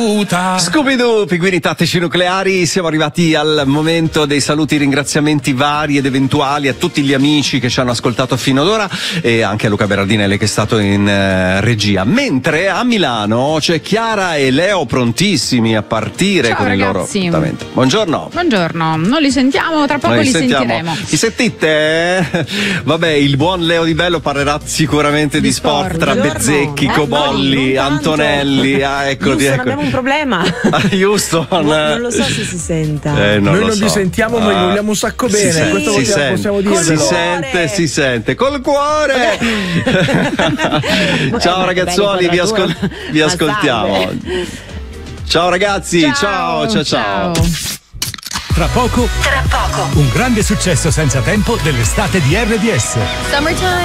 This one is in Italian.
battuta. Scooby-Doo, pinguini tattici nucleari, siamo arrivati al momento dei saluti, ringraziamenti vari ed eventuali a tutti gli amici che ci hanno ascoltato fino ad ora e anche a Luca Berardinelli che è stato in regia. Mentre a Milano c'è Chiara e Leo prontissimi a partire. Ciao, con ragazzi. il loro appuntamento. Buongiorno. Buongiorno, non li sentiamo, tra poco li sentiremo. Li sentite? Vabbè, il buon Leo Di Bello parlerà sicuramente di sport tra Bezzecchi, Cobolli, Antonelli. Eccoli, abbiamo un problema. Houston. Non lo so se si senta. Noi non vi sentiamo, ma vi vogliamo un sacco bene. Questo possiamo dirlo. Si sente col cuore. Ciao ragazzuoli, vi ascoltiamo. Ciao ragazzi, ciao. Tra poco, un grande successo senza tempo dell'estate di RDS. Summertime.